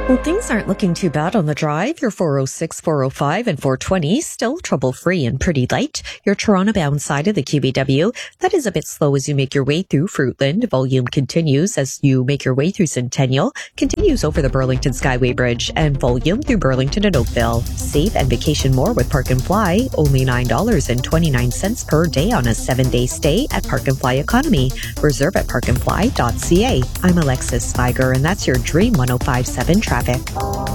Well, things aren't looking too bad on the drive. Your 406, 405, and 420 still trouble-free and pretty light. Your Toronto-bound side of the QEW, that is a bit slow as you make your way through Fruitland. Volume continues as you make your way through Centennial, continues over the Burlington Skyway Bridge, and volume through Burlington and Oakville. Save and vacation more with Park and Fly. Only $9.29 per day on a 7-day stay at Park and Fly Economy. Reserve at parkandfly.ca. I'm Alexis Spiger, and that's your Dream 105.7 traffic.